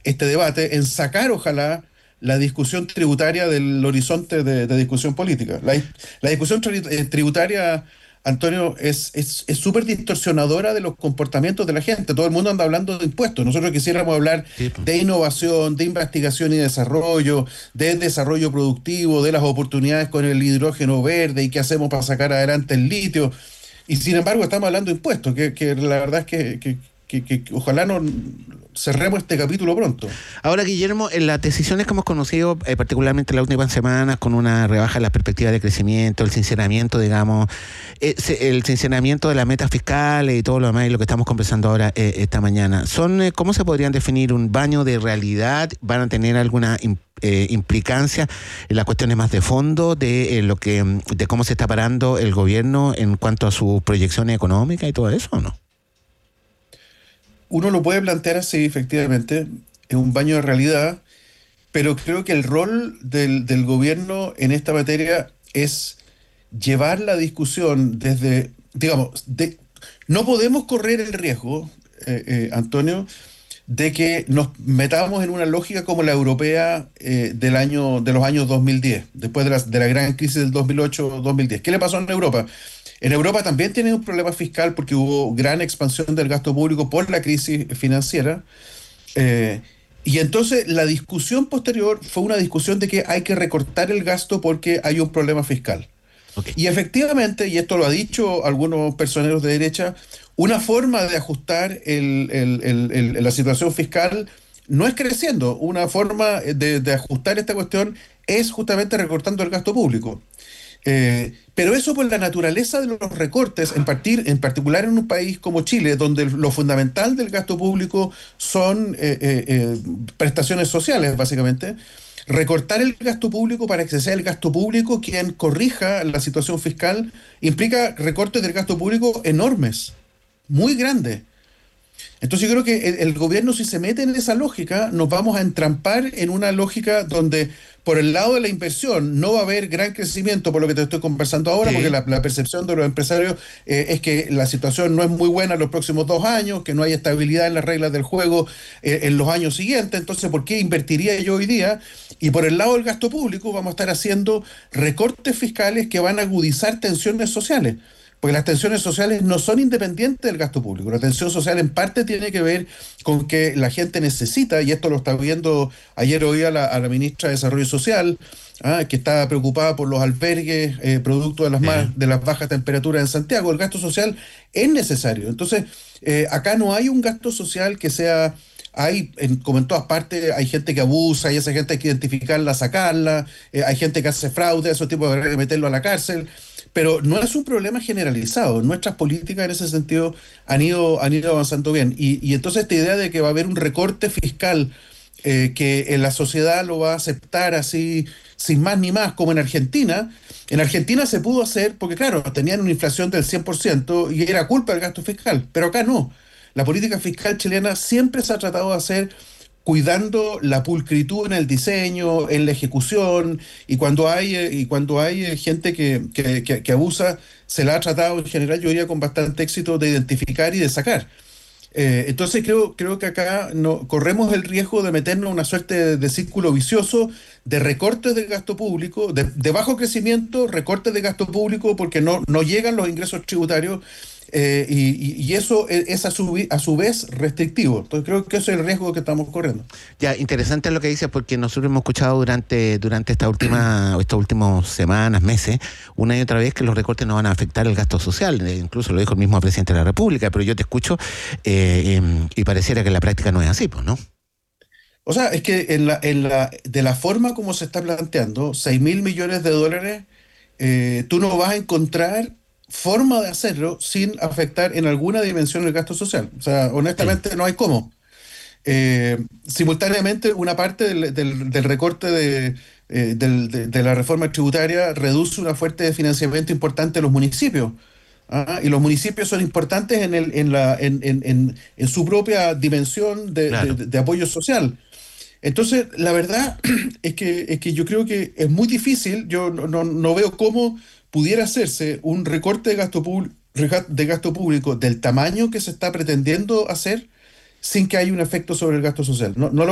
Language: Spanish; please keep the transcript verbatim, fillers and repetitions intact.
este debate en sacar, ojalá, la discusión tributaria del horizonte de, de discusión política. La, la discusión tri- eh, tributaria, Antonio, es es es súper distorsionadora de los comportamientos de la gente. Todo el mundo anda hablando de impuestos. Nosotros quisiéramos hablar Sí, po. de innovación, de investigación y desarrollo, de desarrollo productivo, de las oportunidades con el hidrógeno verde y qué hacemos para sacar adelante el litio. Y sin embargo estamos hablando de impuestos, que, que la verdad es que, que, que- que- que ojalá no cerremos este capítulo pronto. Ahora, Guillermo, en las decisiones que hemos conocido, eh, particularmente en las últimas semanas, con una rebaja en las perspectivas de crecimiento, el sinceramiento, digamos, eh, se- el sinceramiento de las metas fiscales y todo lo demás, y lo que estamos conversando ahora eh, esta mañana, son eh, ¿cómo se podrían definir un baño de realidad? ¿Van a tener alguna im- eh, implicancia en las cuestiones más de fondo de eh, lo que mm, de cómo se está parando el gobierno en cuanto a sus proyecciones económicas y todo eso, o no? Uno lo puede plantear así, efectivamente, es un baño de realidad, pero creo que el rol del, del gobierno en esta materia es llevar la discusión desde, digamos, de, no podemos correr el riesgo, eh, eh, Antonio, de que nos metamos en una lógica como la europea eh, del año, de los años dos mil diez, después de la, de la gran crisis del dos mil ocho-dos mil diez. ¿Qué le pasó en Europa? En Europa también tienen un problema fiscal porque hubo gran expansión del gasto público por la crisis financiera. eh, y entonces la discusión posterior fue una discusión de que hay que recortar el gasto porque hay un problema fiscal. Ok. Y efectivamente, y esto lo ha dicho algunos personeros de derecha, una forma de ajustar el- el- el- el- la situación fiscal no es creciendo. Una forma de, de ajustar esta cuestión es justamente recortando el gasto público. Eh, pero eso por la naturaleza de los recortes, en, partir, en particular en un país como Chile, donde lo fundamental del gasto público son eh, eh, eh, prestaciones sociales, básicamente, recortar el gasto público para que sea el gasto público quien corrija la situación fiscal implica recortes del gasto público enormes, muy grandes. Entonces yo creo que el, el gobierno, si se mete en esa lógica, nos vamos a entrampar en una lógica donde por el lado de la inversión no va a haber gran crecimiento, por lo que te estoy conversando ahora, porque Sí. la, la percepción de los empresarios eh, es que la situación no es muy buena en los próximos dos años, que no hay estabilidad en las reglas del juego eh, en los años siguientes. Entonces, ¿por qué invertiría yo hoy día? Y por el lado del gasto público vamos a estar haciendo recortes fiscales que van a agudizar tensiones sociales. Porque las tensiones sociales no son independientes del gasto público. La tensión social en parte tiene que ver con que la gente necesita, y esto lo está viendo ayer oí a la, a la ministra de Desarrollo Social, ah, que está preocupada por los albergues eh, producto de las, más, Sí. de las bajas temperaturas en Santiago. El gasto social es necesario. Entonces, eh, acá no hay un gasto social que sea... Hay, en, como en todas partes, hay gente que abusa y esa gente hay que identificarla, sacarla, eh, hay gente que hace fraude, esos tipos de meterlo a la cárcel, pero no es un problema generalizado. Nuestras políticas en ese sentido han ido, han ido avanzando bien. Y, y entonces esta idea de que va a haber un recorte fiscal eh, que en la sociedad lo va a aceptar así, sin más ni más, como en Argentina. En Argentina se pudo hacer porque, claro, tenían una inflación del cien por ciento y era culpa del gasto fiscal, pero acá no. La política fiscal chilena siempre se ha tratado de hacer cuidando la pulcritud en el diseño, en la ejecución, y cuando hay, eh, y cuando hay eh, gente que, que, que- que abusa, se la ha tratado en general, yo diría, con bastante éxito de identificar y de sacar. Eh, entonces creo, creo que acá no, corremos el riesgo de meternos en una suerte de, de círculo vicioso de recortes del gasto público, de, de bajo crecimiento, recortes de gasto público porque no, no llegan los ingresos tributarios eh, y, y- y eso es, es a, su, vi- a su vez restrictivo. Entonces creo que ese es el riesgo que estamos corriendo. Ya, interesante lo que dices porque nosotros hemos escuchado durante, durante esta última, estas últimas semanas, meses, una y otra vez que los recortes no van a afectar el gasto social. Eh, incluso lo dijo el mismo presidente de la República, pero yo te escucho eh, em, y pareciera que en la práctica no es así, pues, ¿no? O sea, es que en la, en la, de la forma como se está planteando, seis mil millones de dólares, eh, tú no vas a encontrar forma de hacerlo sin afectar en alguna dimensión el gasto social. O sea, Sí, honestamente no hay cómo. Eh, simultáneamente, una parte del, del- del recorte de, eh, del- de, de la reforma tributaria reduce una fuente de financiamiento importante de los municipios. ¿Ah? Y los municipios son importantes en, el, en, la, en, en- en- en su propia dimensión de, de- claro. de apoyo social. Entonces, la verdad es que, es que yo creo que es muy difícil, yo no, no- no veo cómo pudiera hacerse un recorte de gasto, pub- reja- de gasto público del tamaño que se está pretendiendo hacer sin que haya un efecto sobre el gasto social. No, no lo